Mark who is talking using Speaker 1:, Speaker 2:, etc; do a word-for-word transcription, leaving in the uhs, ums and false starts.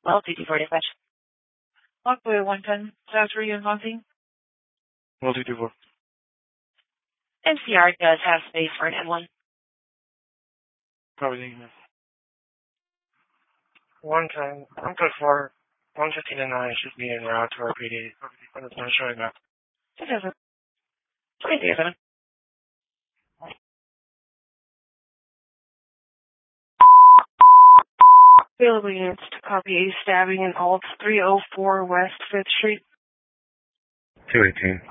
Speaker 1: Well, two two four dispatch.
Speaker 2: Lockboy one ten, South Rio and Fontaine.
Speaker 3: Well, two two four.
Speaker 1: M C R does have space for an M one.
Speaker 3: Probably thinking that.
Speaker 4: One ten, one code four, one fifteen and nine should be en route to our P D, but it's not showing up.
Speaker 1: It doesn't. twenty-three oh seven.
Speaker 2: Available units to copy a stabbing in Alt three oh four West fifth Street.
Speaker 3: two eighteen.